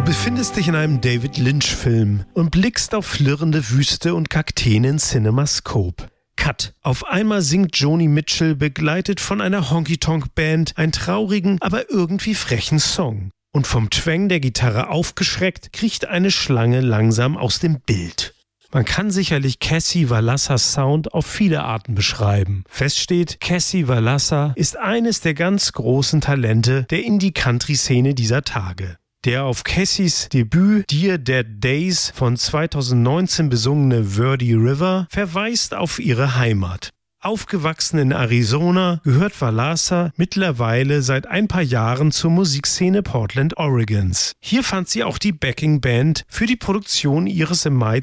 befindest dich in einem David Lynch-Film und blickst auf flirrende Wüste und Kakteen in CinemaScope. Cut. Auf einmal singt Joni Mitchell, begleitet von einer Honky-Tonk-Band, einen traurigen, aber irgendwie frechen Song. Und vom Twang der Gitarre aufgeschreckt, kriecht eine Schlange langsam aus dem Bild. Man kann sicherlich Cassie Valassas Sound auf viele Arten beschreiben. Fest steht, Cassie Valassa ist eines der ganz großen Talente der Indie-Country-Szene dieser Tage. Der auf Cassies Debüt Dear Dead Days von 2019 besungene Verde River verweist auf ihre Heimat. Aufgewachsen in Arizona gehört Valassa mittlerweile seit ein paar Jahren zur Musikszene Portland, Oregons. Hier fand sie auch die Backing-Band für die Produktion ihres im Mai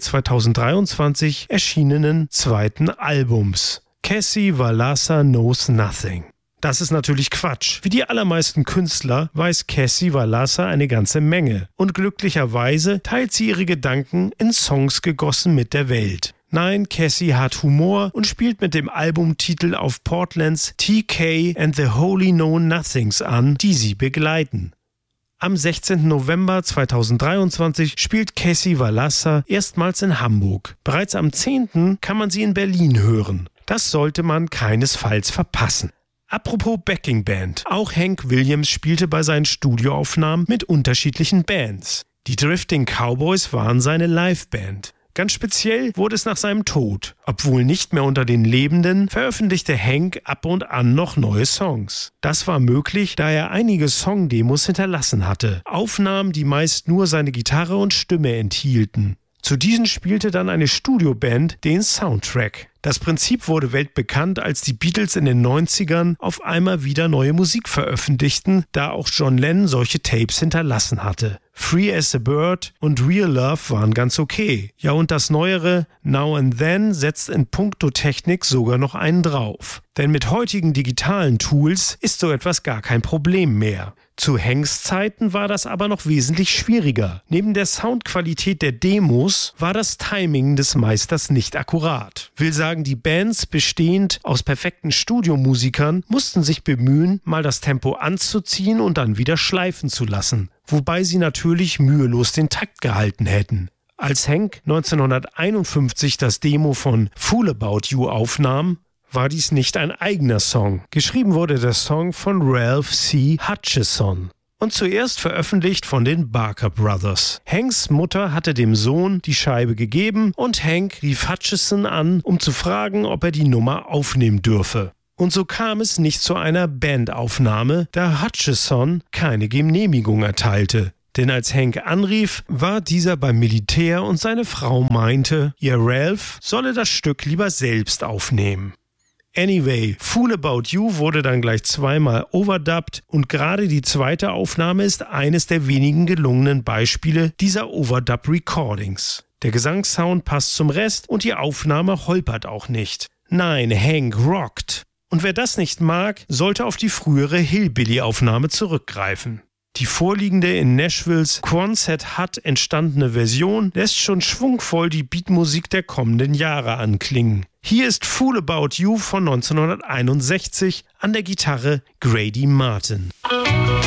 2023 erschienenen zweiten Albums. Cassie Valassa Knows Nothing. Das ist natürlich Quatsch. Wie die allermeisten Künstler weiß Cassie Valassa eine ganze Menge. Und glücklicherweise teilt sie ihre Gedanken in Songs gegossen mit der Welt. Nein, Cassie hat Humor und spielt mit dem Albumtitel auf Portlands TK and the Holy Know Nothings an, die sie begleiten. Am 16. November 2023 spielt Cassie Valassa erstmals in Hamburg. Bereits am 10. kann man sie in Berlin hören. Das sollte man keinesfalls verpassen. Apropos Backing Band. Auch Hank Williams spielte bei seinen Studioaufnahmen mit unterschiedlichen Bands. Die Drifting Cowboys waren seine Liveband. Ganz speziell wurde es nach seinem Tod. Obwohl nicht mehr unter den Lebenden, veröffentlichte Hank ab und an noch neue Songs. Das war möglich, da er einige Songdemos hinterlassen hatte. Aufnahmen, die meist nur seine Gitarre und Stimme enthielten. Zu diesen spielte dann eine Studioband den Soundtrack. Das Prinzip wurde weltbekannt, als die Beatles in den 90ern auf einmal wieder neue Musik veröffentlichten, da auch John Lennon solche Tapes hinterlassen hatte. Free as a Bird und Real Love waren ganz okay. Ja, und das neuere Now and Then setzt in puncto Technik sogar noch einen drauf. Denn mit heutigen digitalen Tools ist so etwas gar kein Problem mehr. Zu Hanks Zeiten war das aber noch wesentlich schwieriger. Neben der Soundqualität der Demos war das Timing des Meisters nicht akkurat. Will sagen, die Bands, bestehend aus perfekten Studiomusikern, mussten sich bemühen, mal das Tempo anzuziehen und dann wieder schleifen zu lassen. Wobei sie natürlich mühelos den Takt gehalten hätten. Als Hank 1951 das Demo von Fool About You aufnahm, war dies nicht ein eigener Song. Geschrieben wurde der Song von Ralph C. Hutchison und zuerst veröffentlicht von den Barker Brothers. Hanks Mutter hatte dem Sohn die Scheibe gegeben und Hank rief Hutchison an, um zu fragen, ob er die Nummer aufnehmen dürfe. Und so kam es nicht zu einer Bandaufnahme, da Hutchison keine Genehmigung erteilte. Denn als Hank anrief, war dieser beim Militär und seine Frau meinte, ihr Ralph solle das Stück lieber selbst aufnehmen. Anyway, Fool About You wurde dann gleich zweimal overdubbed und gerade die zweite Aufnahme ist eines der wenigen gelungenen Beispiele dieser Overdub-Recordings. Der Gesangssound passt zum Rest und die Aufnahme holpert auch nicht. Nein, Hank rockt. Und wer das nicht mag, sollte auf die frühere Hillbilly-Aufnahme zurückgreifen. Die vorliegende in Nashvilles Quonset Hut entstandene Version lässt schon schwungvoll die Beatmusik der kommenden Jahre anklingen. Hier ist Fool About You von 1961, an der Gitarre Grady Martin.